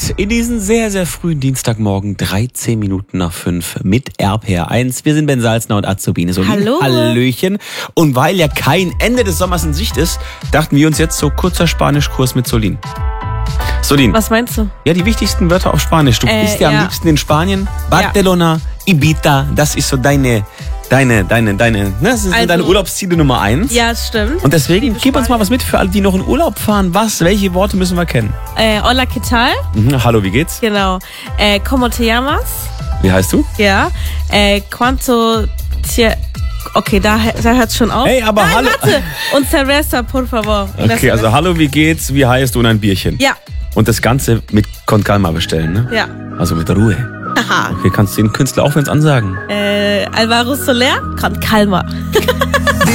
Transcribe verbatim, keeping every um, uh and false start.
geht's in diesen sehr, sehr frühen Dienstagmorgen, dreizehn Minuten nach fünf mit R P R eins. Wir sind Ben Salzner und Azubine Solin. Hallo. Hallöchen. Und weil ja kein Ende des Sommers in Sicht ist, dachten wir uns jetzt so kurzer Spanischkurs mit Solin. Solin. Was meinst du? Ja, die wichtigsten Wörter auf Spanisch. Du Äh, bist ja, ja. am liebsten in Spanien. Barcelona, Ibiza, das ist so deine, deine, deine, deine, ne? Das sind Also- deine Urlaubsziele Nummer eins. Ja, das stimmt. Und deswegen, Liebe gib uns mal was mit für alle, die noch in Urlaub fahren. Was, welche Worte müssen wir kennen? Äh, hola, ¿qué tal? Mhm, hallo, wie geht's? Genau. Äh, ¿Cómo te llamas? Wie heißt du? Ja. Äh, ¿Cuánto te... Okay, da, da hört's schon auf. Hey, aber Nein, hallo. warte. Und cerveza, por favor. Und Okay, das- also hallo, wie geht's? Wie heißt du und ein Bierchen? Ja, Und das Ganze mit Con Calma bestellen, ne? ja. Also mit Ruhe. Haha. Okay, kannst du den Künstler auch wenn's ansagen? Äh, Alvaro Soler? Con calma.